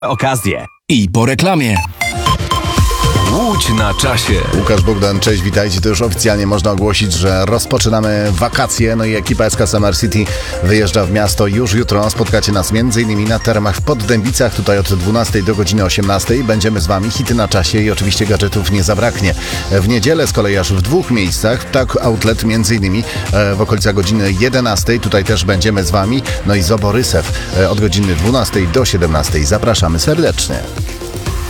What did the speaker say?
okazję. I po reklamie. Łódź na czasie. Łukasz Bogdan, cześć, witajcie. To już oficjalnie można ogłosić, że rozpoczynamy wakacje. No i ekipa SK Summer City wyjeżdża w miasto już jutro. Spotkacie nas m.in. na termach w Poddębicach, tutaj od 12 do godziny 18. Będziemy z wami, hity na czasie i oczywiście gadżetów nie zabraknie. W niedzielę z kolei aż w dwóch miejscach, tak outlet m.in. w okolicach godziny 11. Tutaj też będziemy z wami. No i Zoborysew od godziny 12 do 17. Zapraszamy serdecznie.